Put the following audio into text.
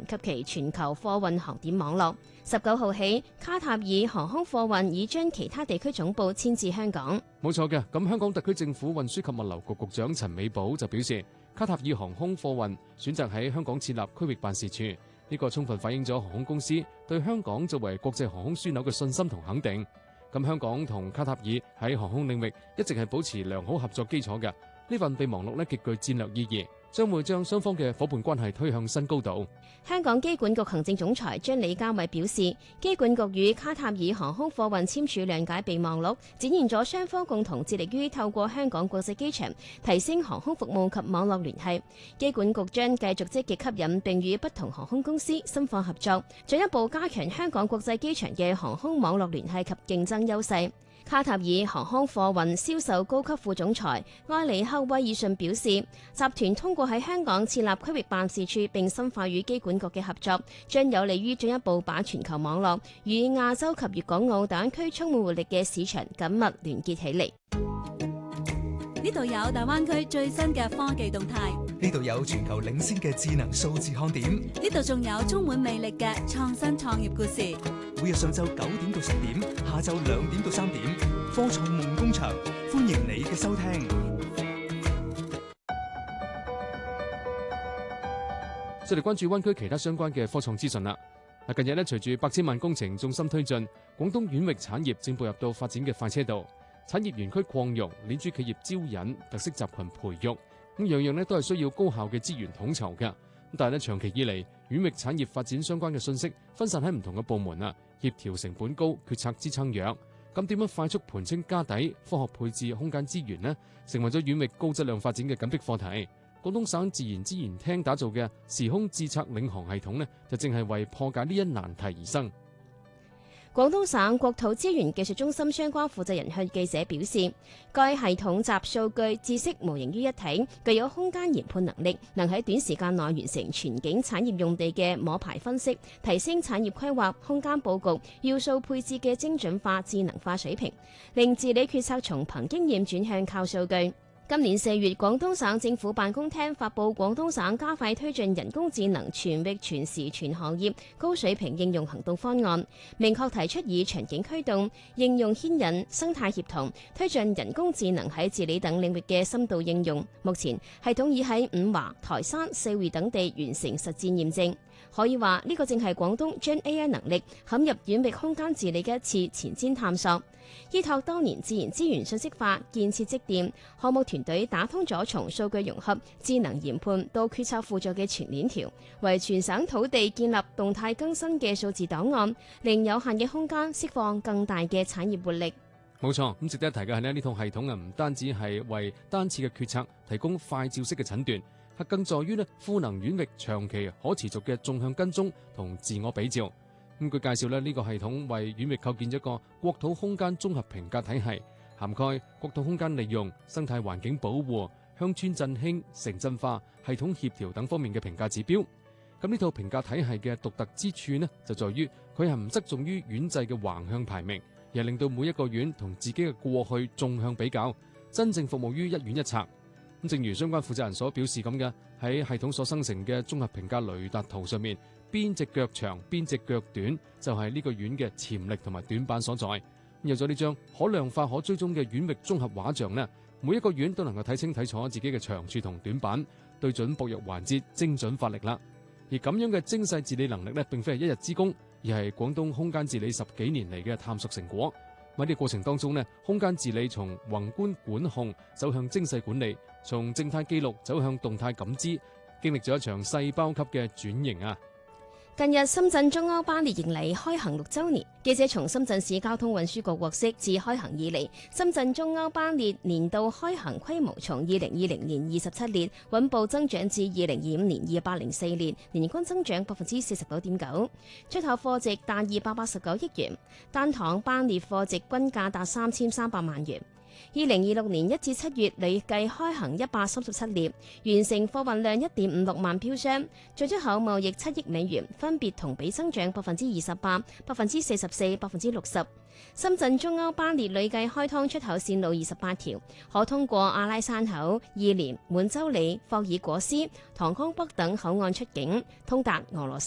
及其全球貨運航點網絡。19號起，卡塔爾航空貨運已將其他地區總部遷至香港。 冇錯嘅，咁香港特區政府運輸及物流局局長陳美寶就表示，卡塔爾航空貨運選擇喺香港設立區域辦事處，呢個充分反映咗航空公司對香港作為國際航空樞紐嘅信心同肯定。咁香港同卡塔爾喺航空領域一直係保持良好合作基礎嘅，呢份備忘錄呢極具戰略意義，將會將雙方嘅夥伴關係推向新高度。 香港機管局行政總裁張李家偉表示，機管局與卡塔爾航空貨運簽署諒解備忘錄，展現咗雙方共同致力於透過香港國際機場提升航空服務及網絡聯繫。機管局將繼續積極吸引並與不同航空公司深化合作，進一步加強香港國際機場嘅航空網絡聯繫及競爭優勢。卡塔爾航空貨運銷售高級副總裁埃里克威爾遜表示，集團通過喺香港設立區域辦事處並深化與機管局嘅合作，將有利於進一步把全球網絡與亞洲及粵港澳大灣區充滿活力嘅市場緊密連結起嚟。 呢度有大灣區最新嘅科技動態， 呢度有全球領先嘅智能數字看點， 呢度仲有充滿魅力嘅創新創業故事。 每日上晝9點到10點，下晝2點到3點，科創夢工場，歡迎你嘅收聽。 再嚟關注灣區其他相關嘅科創資訊啦。近日隨住百千萬工程重心推進，廣東縣域產業正步入到發展嘅快車道。產業園區擴容、鏈珠企業招引、特色集群培育，咁樣樣都係需要高效嘅資源統籌嘅。但係長期以嚟，縣域產業發展相關嘅信息分散喺唔同嘅部門啊，協調成本高，決策支撐弱。咁點樣快速盤清家底、科學配置空間資源呢？成為咗縣域高質量發展嘅緊迫課題。廣東省自然資源廳打造嘅時空智策領航系統呢，就正係為破解呢一難題而生。 廣東省國土資源技術中心相關負責人向記者表示，該系統集數據、知識模型於一體，具有空間研判能力，能喺短時間內完成全景產業用地嘅摸排分析，提升產業規劃、空間佈局、要素配置嘅精準化、智能化水平，令治理決策從憑經驗轉向靠數據。今年4月，廣東省政府辦公廳發布廣東省加快推進人工智能全域全時全行業高水平應用行動方案，明確提出以場景驅動、應用牽引、生態協同，推進人工智能喺治理等領域嘅深度應用。目前系統已喺五華、台山、四會等地完成實戰驗證。可以話呢個正係廣東將 AI 能力嵌入縣域空間治理嘅一次前瞻探索。依託多年自然資源信息化建設積澱，項目團隊打通咗從數據融合、智能研判到決策輔助嘅全鏈條，為全省土地建立動態更新嘅數字檔案，令有限嘅空間釋放更大嘅產業活力。 冇錯，咁值得一提嘅係呢套系統唔單止係為單次嘅決策提供快照式嘅診斷，係更在於賦能縣域長期可持續嘅縱向跟蹤同自我比照。咁據介紹呢個系統為縣域構建咗一個國土空間綜合評價體系，涵蓋國土空間利用、生態環境保護、鄉村振興、城鎮化、系統協調等方面嘅評價指標。咁呢套評價體系嘅獨特之處就在於佢係唔側重於縣制嘅橫向排名，而係令到每一個縣同自己嘅過去縱向比較，真正服務於一縣一策。咁正如相關負責人所表示咁嘅，喺系統所生成嘅綜合評價雷達圖上面，邊隻腳長邊隻腳短就係呢個縣嘅潛力同埋短板所在。有咗呢張可量化可追蹤嘅縣域綜合畫像呢，每一個縣都能夠睇清睇楚自己嘅長處同短板，對準薄弱環節精準發力啦。而咁樣嘅精細治理能力呢，並非係一日之功，而係廣東空間治理10幾年嚟嘅探索成果。喺呢個過程當中呢，空間治理從宏觀管控走向精細管理，從靜態記錄走向動態感知，經歷咗一場細胞級嘅轉型啊！ 近日深圳中歐班列迎嚟開行6週年，記者從深圳市交通運輸局獲悉，自開行以嚟，深圳中歐班列年度開行規模從2020年27列穩步增長至2025年204列，年均增長49.9%，出口貨值達289億元，單趟班列貨值均價達3300萬元。2026年1至7月累計開行137列，完成貨運量1.56萬飄箱，進出口貿易7億美元，分別同比增長28%、44%、60%。深圳中歐班列累計開通出口線路28條，可通過阿拉山口、義廉、滿洲里、霍爾果斯、塘江北等口岸出境，通達俄羅斯、